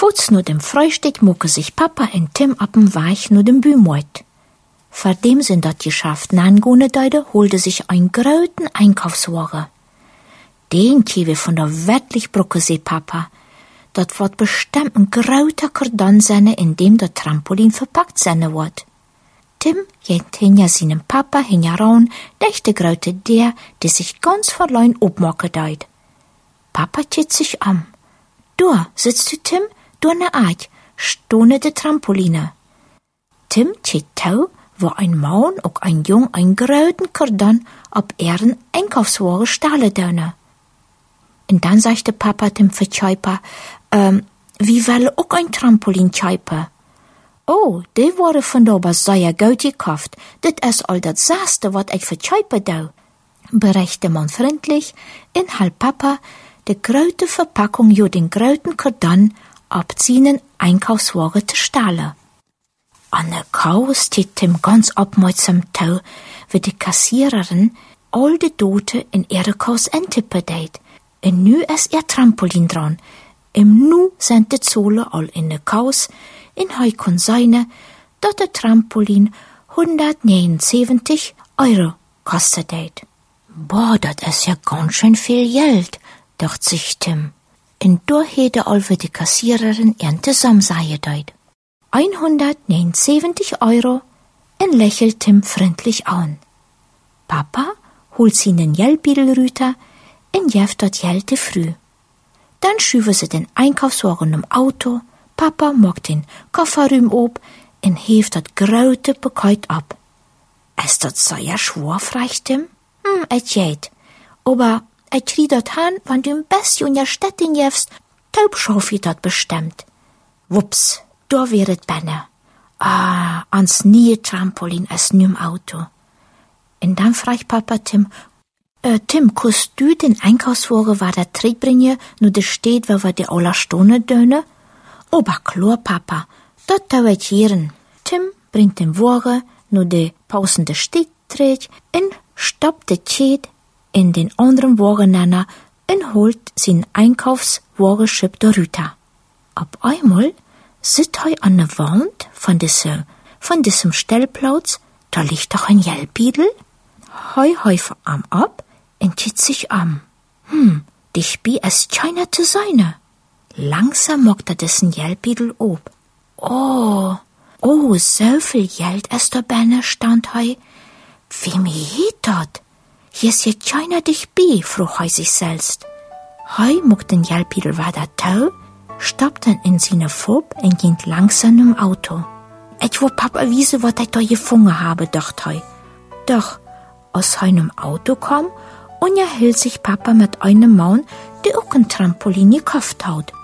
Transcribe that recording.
Futs nur dem Frühstück mucke sich Papa und Tim ab dem Weg nur dem Bümoit. Verdem sind dat geschafft, nangone deide holte sich ein gröten Einkaufswagen. Den kiewe von der Wettlichbrücke se Papa. Dat wird bestimmt ein gröter Kordon senne, in dem der Trampolin verpackt senne wird. Tim geht hinter seinem Papa hinjaraun, dächte gröte der sich ganz verleun obmocke deid. Papa tät sich am. Du, sitzt du, Tim? Du ne Eich, stone de Trampoline. Tim tät tau, wo ein Mann und ein Jung ein gröten Kordon ob ihren Einkaufswagen stahle dönne. Und dann sagte Papa dem Verkäufer, wie will auch ein Trampolin kaufen? Oh, die wurde von da aber sehr gut gekauft. Das ist all das Saste, was ich verkäufe da. Berechte man freundlich, in halb Papa de gröte Verpackung jo den gröten Kordon abziehen Einkaufswagen zu stahlen. An der Kaus steht Tim ganz aufmerksam tau, wie die Kassiererin all die Dote in ihre Kaus enttippen deit. Und nu ist ihr Trampolin dran. Im Nu sind die Zolle all in der Kaus, in heu kon seine, dat der Trampolin 179 € kostet deit. Boah, dat is ja ganz schön viel Geld, dacht sich Tim. Und da hätte all für die Kassiererin ihren Zusammenseie deit. 179 € und lächelt Tim freundlich an. Papa holt sie den Geldbüdel rüter und jeft dat Geld früh. Dann schüfe sie den Einkaufswagen im Auto, Papa mag den Kofferraum ob und heft dat gröte Paket ab. Ist dat sehr schwer, fragt Tim? Et geht. Aber et krieg dat han, wann du im Best in der Stadt in jefst, taub schauf ich dat bestimmt. Wups, da wäret benne. Ans nie Trampolin ist nu im Auto. Und dann fragt Papa Tim, Tim, kannst du den Einkaufswagen war der Trick bringen, nur de steht, wo wir die aller Stunde döne? Aber klar, Papa, dat dauert hieren. Tim bringt den Wagen, nur de pausende Stieg trägt, und stoppt de Tschät in den anderen Wagen und holt sein Einkaufswagenschip der Rüter. Auf einmal sitzt hei an der Wand von diesem Stellplatz, da liegt doch ein Geldbüdel. Hei Arm ab und tät sich am. Die Spie ist keiner zu seine. Langsam mockt dessen Geldbüdel ob. Oh, so viel Geld ist da benne, stand hei. Wie mir geht dat? Hier ist ja keiner dich bi, frug hei sich selbst. Hei mockt den Geldbüdel weiter tau, stoppt dann in seine Fob und geht langsam im Auto. Ich will Papa wiese, was ich da gefunden habe, dacht hei. Doch, aus seinem Auto kam und hielt sich Papa mit einem Mann, der auch ein Trampolin gekauft hat.